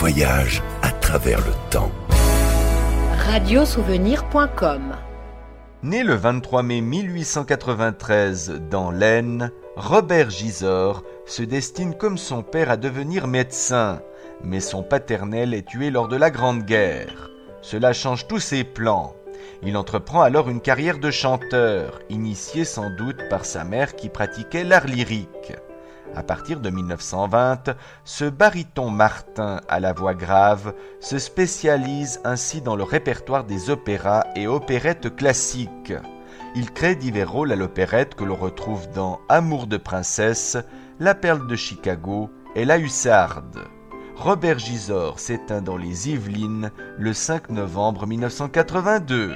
voyage à travers le temps. Radiosouvenir.com. Né le 23 mai 1893 dans l'Aisne, Robert Gisors se destine comme son père à devenir médecin, mais son paternel est tué lors de la Grande Guerre. Cela change tous ses plans. Il entreprend alors une carrière de chanteur, initié sans doute par sa mère qui pratiquait l'art lyrique. À partir de 1920, ce baryton Martin à la voix grave se spécialise ainsi dans le répertoire des opéras et opérettes classiques. Il crée divers rôles à l'opérette que l'on retrouve dans Amour de princesse, La perle de Chicago et La Hussarde. Robert Gisors s'éteint dans les Yvelines le 5 novembre 1982.